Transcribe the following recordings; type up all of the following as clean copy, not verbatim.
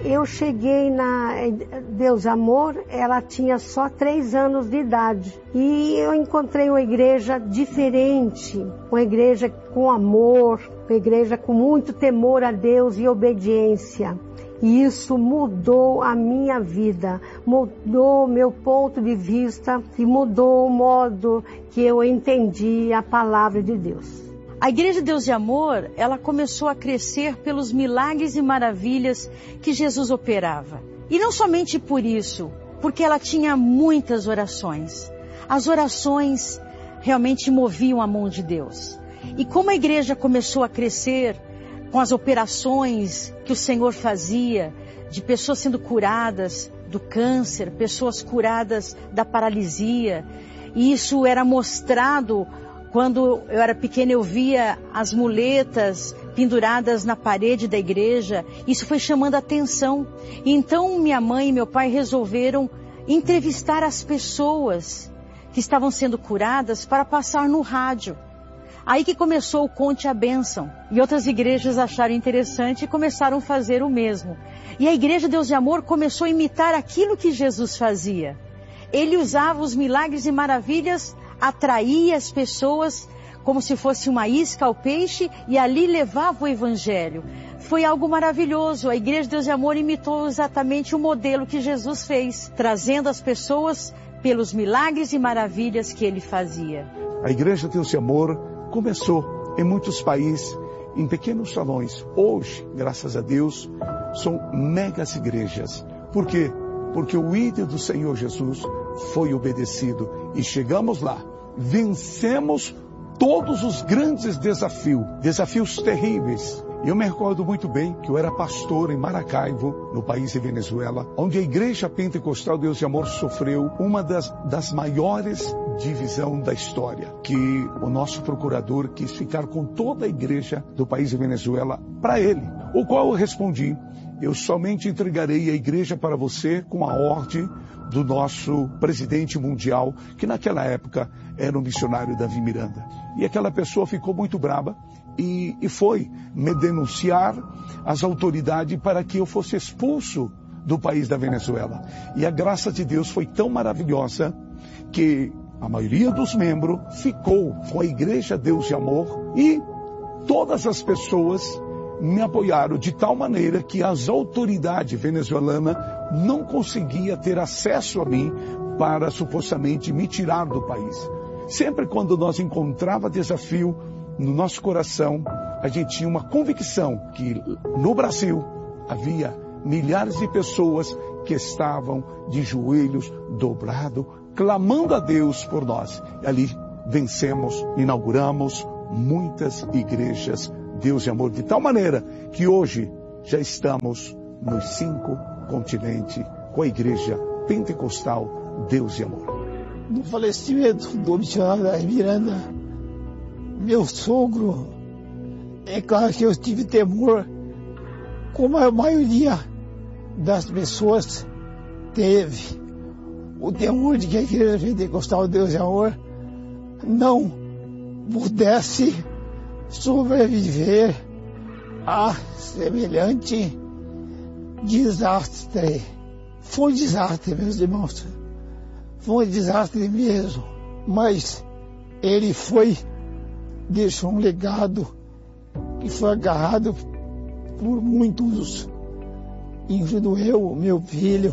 eu cheguei na Deus e Amor, ela tinha só 3 anos de idade. E eu encontrei uma igreja diferente, uma igreja com amor, uma igreja com muito temor a Deus e obediência. E isso mudou a minha vida, mudou o meu ponto de vista e mudou o modo que eu entendi a palavra de Deus. A Igreja Deus e Amor, ela começou a crescer pelos milagres e maravilhas que Jesus operava. E não somente por isso, porque ela tinha muitas orações. As orações realmente moviam a mão de Deus. E como a igreja começou a crescer com as operações que o Senhor fazia, de pessoas sendo curadas do câncer, pessoas curadas da paralisia, e isso era mostrado. Quando eu era pequena, eu via as muletas penduradas na parede da igreja. Isso foi chamando a atenção. E então minha mãe e meu pai resolveram entrevistar as pessoas que estavam sendo curadas para passar no rádio. Aí que começou o Conte a Bênção. E outras igrejas acharam interessante e começaram a fazer o mesmo. E a Igreja Deus e Amor começou a imitar aquilo que Jesus fazia. Ele usava os milagres e maravilhas, atraía as pessoas como se fosse uma isca ao peixe e ali levava o Evangelho. Foi algo maravilhoso. A Igreja Deus e Amor imitou exatamente o modelo que Jesus fez, trazendo as pessoas pelos milagres e maravilhas que ele fazia. A Igreja Deus e Amor começou em muitos países, em pequenos salões. Hoje, graças a Deus, são megas igrejas. Por quê? Porque o ídolo do Senhor Jesus foi obedecido e chegamos lá, vencemos todos os grandes desafios terríveis. Eu me recordo muito bem que eu era pastor em Maracaibo, no país de Venezuela, onde a Igreja Pentecostal Deus e Amor sofreu uma das maiores divisões da história, que o nosso procurador quis ficar com toda a igreja do país de Venezuela para ele, o qual eu respondi: eu somente entregarei a igreja para você com a ordem do nosso presidente mundial, que naquela época era o missionário Davi Miranda. E aquela pessoa ficou muito brava e foi me denunciar às autoridades para que eu fosse expulso do país da Venezuela. E a graça de Deus foi tão maravilhosa que a maioria dos membros ficou com a Igreja Deus e Amor e todas as pessoas me apoiaram de tal maneira que as autoridades venezuelanas não conseguiam ter acesso a mim para supostamente me tirar do país. Sempre quando nós encontrava desafio no nosso coração, a gente tinha uma convicção que no Brasil havia milhares de pessoas que estavam de joelhos dobrados, clamando a Deus por nós. E ali vencemos, inauguramos muitas igrejas Deus e Amor, de tal maneira que hoje já estamos nos 5 continentes com a Igreja Pentecostal Deus e Amor. No falecimento do missionário Davi Miranda, meu sogro, é claro que eu tive temor, como a maioria das pessoas teve, o temor de que a Igreja Pentecostal Deus e Amor não pudesse sobreviver a semelhante desastre. Foi um desastre, meus irmãos. Foi um desastre mesmo. Mas ele deixou um legado que foi agarrado por muitos, incluindo eu, meu filho,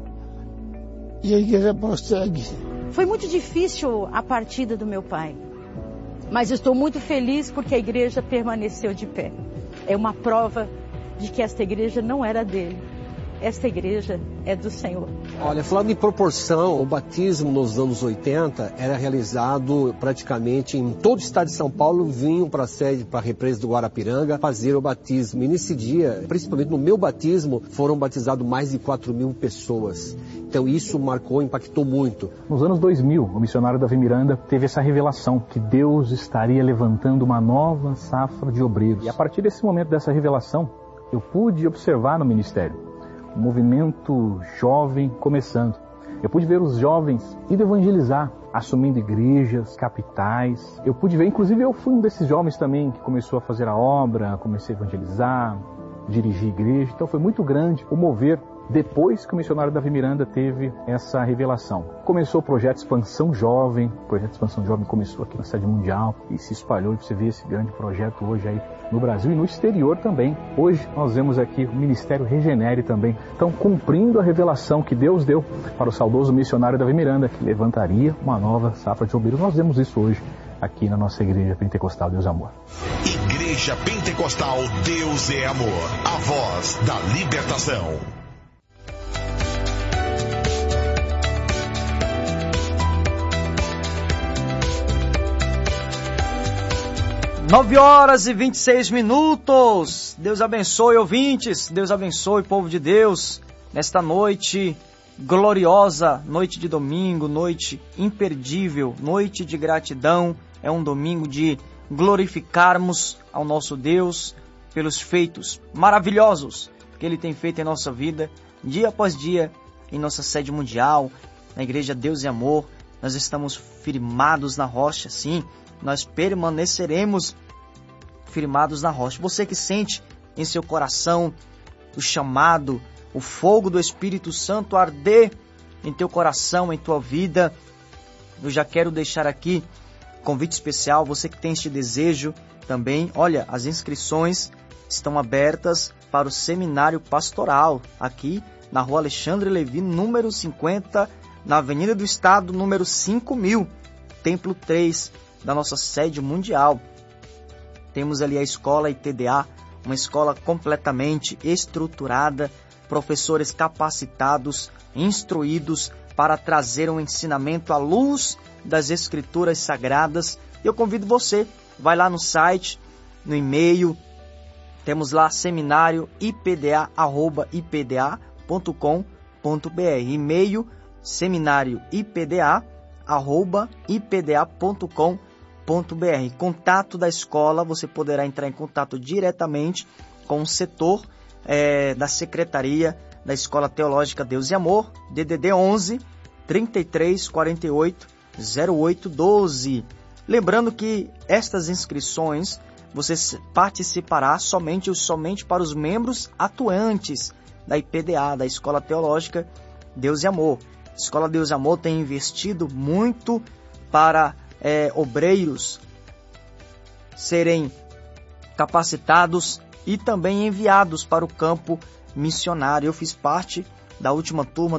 e a igreja prossegue. Foi muito difícil a partida do meu pai. Mas estou muito feliz porque a igreja permaneceu de pé. É uma prova de que esta igreja não era dele. Esta igreja é do Senhor. Olha, falando em proporção, o batismo nos anos 80 era realizado praticamente em todo o estado de São Paulo. Vinham para a sede, para a represa do Guarapiranga, fazer o batismo. E nesse dia, principalmente no meu batismo, foram batizados mais de 4.000 pessoas. Então isso marcou, impactou muito. Nos anos 2000, o missionário Davi Miranda teve essa revelação que Deus estaria levantando uma nova safra de obreiros. E a partir desse momento, dessa revelação, eu pude observar no ministério um movimento jovem começando. Eu pude ver os jovens indo evangelizar, assumindo igrejas, capitais. Eu pude ver, inclusive eu fui um desses jovens também que começou a fazer a obra, comecei a evangelizar. dirigir igreja. Então foi muito grande o mover depois que o missionário Davi Miranda teve essa revelação. Começou o projeto Expansão Jovem. O projeto Expansão Jovem começou aqui na sede mundial e se espalhou. E você vê esse grande projeto hoje aí no Brasil e no exterior também. Hoje nós vemos aqui o Ministério Regenere também. Então, cumprindo a revelação que Deus deu para o saudoso missionário Davi Miranda, que levantaria uma nova safra de obreiros. Nós vemos isso hoje aqui na nossa Igreja Pentecostal Deus é Amor. Igreja Pentecostal Deus é Amor. A voz da libertação. 9h26. Deus abençoe, ouvintes. Deus abençoe, povo de Deus. Nesta noite gloriosa, noite de domingo, noite imperdível, noite de gratidão. É um domingo de glorificarmos ao nosso Deus pelos feitos maravilhosos que Ele tem feito em nossa vida, dia após dia, em nossa sede mundial, na Igreja Deus e Amor. Nós estamos firmados na rocha, sim. Nós permaneceremos firmados na rocha. Você que sente em seu coração o chamado, o fogo do Espírito Santo arder em teu coração, em tua vida, eu já quero deixar aqui um convite especial. Você que tem este desejo também, olha, as inscrições estão abertas para o seminário pastoral, aqui na Rua Alexandre Levi, número 50, na Avenida do Estado, número 5000, Templo 3, da nossa sede mundial. Temos ali a escola IPDA, uma escola completamente estruturada, professores capacitados, instruídos para trazer um ensinamento à luz das Escrituras Sagradas. Eu convido você, vai lá no site, no e-mail, temos lá seminário ipda@ipda.com.br, e-mail seminário ipda@ipda.com.br. Contato da escola, você poderá entrar em contato diretamente com o setor da Secretaria da Escola Teológica Deus e Amor, DDD 11 33 48 08 12. Lembrando que estas inscrições você participará somente para os membros atuantes da IPDA, da Escola Teológica Deus e Amor. A Escola Deus e Amor tem investido muito para obreiros serem capacitados e também enviados para o campo missionário. Eu fiz parte da última turma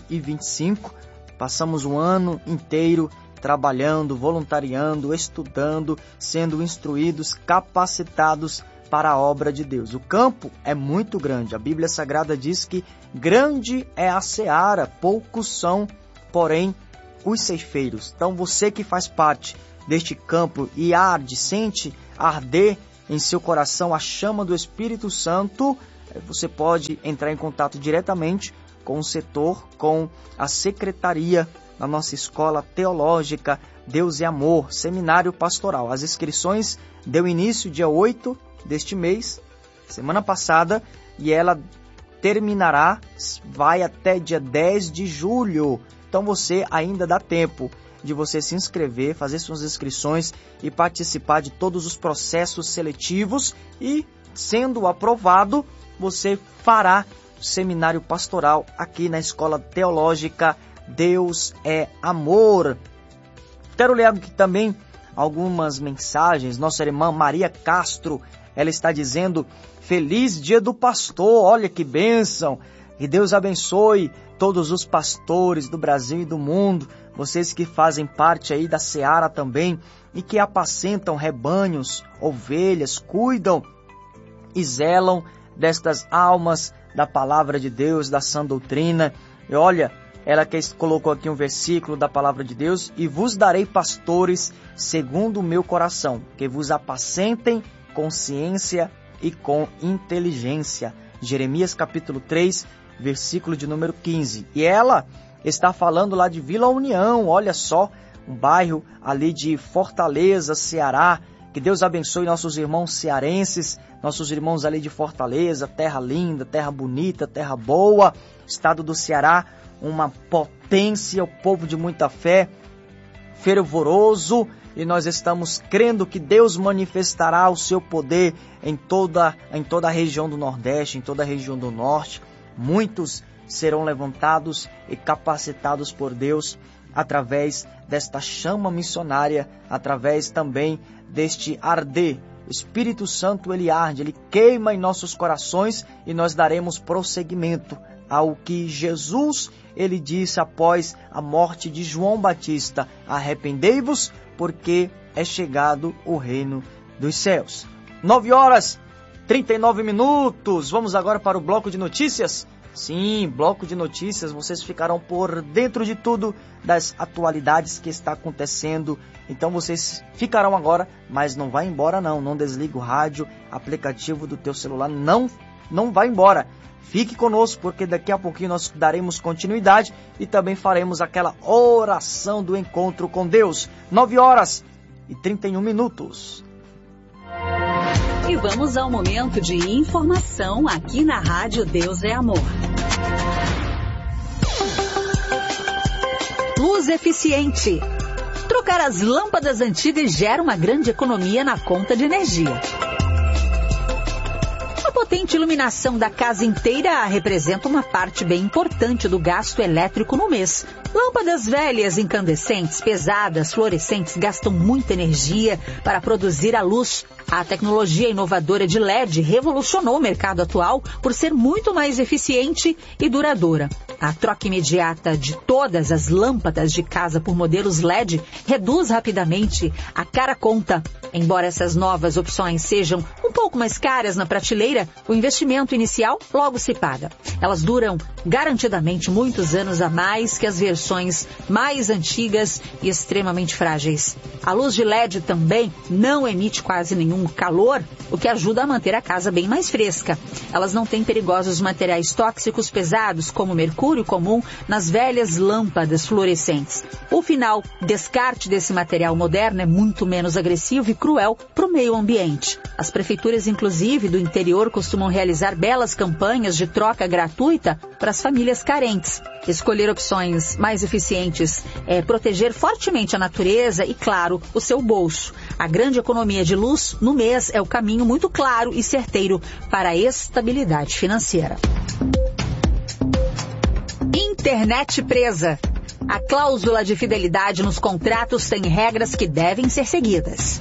2025, passamos um ano inteiro trabalhando, voluntariando, estudando, sendo instruídos, capacitados para a obra de Deus. O campo é muito grande, a Bíblia Sagrada diz que grande é a seara, poucos são, porém, os ceifeiros. Então você que faz parte deste campo e sente arder em seu coração a chama do Espírito Santo, você pode entrar em contato diretamente com o setor, com a secretaria da nossa Escola Teológica Deus e Amor, Seminário Pastoral. As inscrições deu início dia 8 deste mês, semana passada, e ela terminará, vai até dia 10 de julho. Então você ainda dá tempo de você se inscrever, fazer suas inscrições e participar de todos os processos seletivos e, sendo aprovado, você fará o seminário pastoral aqui na Escola Teológica Deus é Amor. Quero ler aqui também algumas mensagens. Nossa irmã Maria Castro, ela está dizendo: feliz dia do pastor, olha que bênção. Que Deus abençoe todos os pastores do Brasil e do mundo, vocês que fazem parte aí da seara também e que apacentam rebanhos, ovelhas, cuidam e zelam destas almas da palavra de Deus, da sã doutrina. E olha, ela colocou aqui um versículo da palavra de Deus: e vos darei pastores segundo o meu coração, que vos apacentem com ciência e com inteligência. Jeremias capítulo 3, versículo de número 15. E ela está falando lá de Vila União, olha só, um bairro ali de Fortaleza, Ceará. Que Deus abençoe nossos irmãos cearenses, nossos irmãos ali de Fortaleza, terra linda, terra bonita, terra boa. Estado do Ceará, uma potência, o povo de muita fé, fervoroso. e nós estamos crendo que Deus manifestará o seu poder em toda a região do Nordeste, em toda a região do Norte. Muitos serão levantados e capacitados por Deus através desta chama missionária, através também deste arder. O Espírito Santo, ele arde, ele queima em nossos corações e nós daremos prosseguimento ao que Jesus, ele disse após a morte de João Batista: arrependei-vos, porque é chegado o reino dos céus. 9h39. Vamos agora para o bloco de notícias. Sim, bloco de notícias, vocês ficarão por dentro de tudo, das atualidades que está acontecendo. Então vocês ficarão agora, mas não vai embora não desliga o rádio, aplicativo do teu celular, não vai embora. Fique conosco, porque daqui a pouquinho nós daremos continuidade e também faremos aquela oração do encontro com Deus. 9h31. E vamos ao momento de informação aqui na Rádio Deus é Amor. Luz eficiente. Trocar as lâmpadas antigas gera uma grande economia na conta de energia. A potente iluminação da casa inteira representa uma parte bem importante do gasto elétrico no mês. Lâmpadas velhas, incandescentes, pesadas, fluorescentes gastam muita energia para produzir a luz. A tecnologia inovadora de LED revolucionou o mercado atual por ser muito mais eficiente e duradoura. A troca imediata de todas as lâmpadas de casa por modelos LED reduz rapidamente a cara conta. Embora essas novas opções sejam um pouco mais caras na prateleira, o investimento inicial logo se paga. Elas duram garantidamente muitos anos a mais que as versões mais antigas e extremamente frágeis. A luz de LED também não emite quase nenhum calor, o que ajuda a manter a casa bem mais fresca. Elas não têm perigosos materiais tóxicos pesados, como mercúrio comum, nas velhas lâmpadas fluorescentes. O final, descarte desse material moderno é muito menos agressivo e cruel para o meio ambiente. As prefeituras, inclusive, do interior costumam realizar belas campanhas de troca gratuita para as famílias carentes. Escolher opções mais eficientes é proteger fortemente a natureza e, claro, o seu bolso. A grande economia de luz no mês é o caminho muito claro e certeiro para a estabilidade financeira. Internet presa. A cláusula de fidelidade nos contratos tem regras que devem ser seguidas.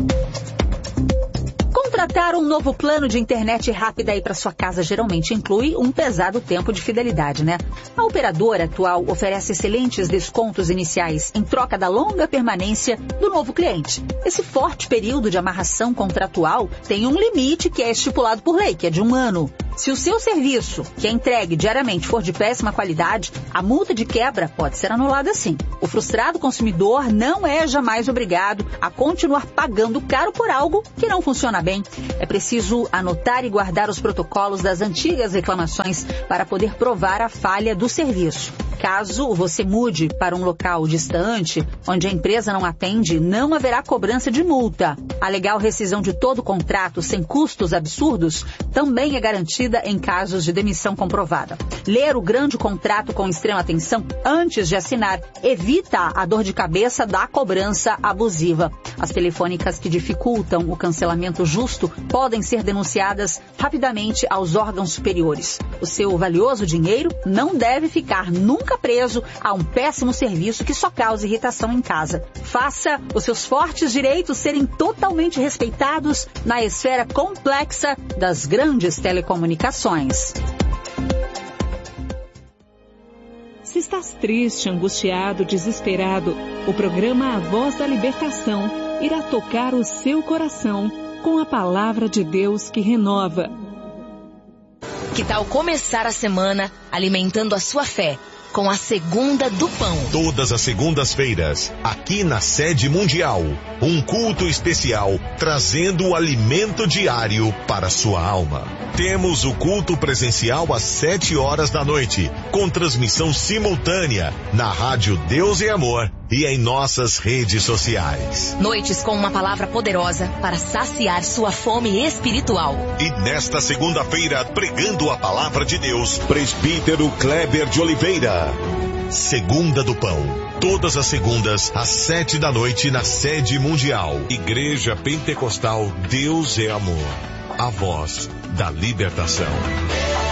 Contratar um novo plano de internet rápida aí para sua casa geralmente inclui um pesado tempo de fidelidade, né? A operadora atual oferece excelentes descontos iniciais em troca da longa permanência do novo cliente. Esse forte período de amarração contratual tem um limite que é estipulado por lei, que é de 1 ano. Se o seu serviço, que é entregue diariamente, for de péssima qualidade, a multa de quebra pode ser anulada sim. O frustrado consumidor não é jamais obrigado a continuar pagando caro por algo que não funciona bem. É preciso anotar e guardar os protocolos das antigas reclamações para poder provar a falha do serviço. Caso você mude para um local distante, onde a empresa não atende, não haverá cobrança de multa. A legal rescisão de todo o contrato sem custos absurdos também é garantida em casos de demissão comprovada. Ler o grande contrato com extrema atenção antes de assinar evita a dor de cabeça da cobrança abusiva. As telefônicas que dificultam o cancelamento justo podem ser denunciadas rapidamente aos órgãos superiores. O seu valioso dinheiro não deve ficar nunca preso a um péssimo serviço que só causa irritação em casa. Faça os seus fortes direitos serem totalmente respeitados na esfera complexa das grandes telecomunicações. Se estás triste, angustiado, desesperado, o programa A Voz da Libertação irá tocar o seu coração com a palavra de Deus que renova. Que tal começar a semana alimentando a sua fé com a Segunda do Pão? Todas as segundas-feiras, aqui na Sede Mundial, um culto especial trazendo o alimento diário para sua alma. Temos o culto presencial às 7h da noite, com transmissão simultânea na Rádio Deus e Amor e em nossas redes sociais. Noites com uma palavra poderosa para saciar sua fome espiritual. E nesta segunda-feira, pregando a palavra de Deus, presbítero Kleber de Oliveira. Segunda do Pão, Todas as segundas, às 19h, na sede mundial. Igreja Pentecostal Deus é Amor. A voz da libertação.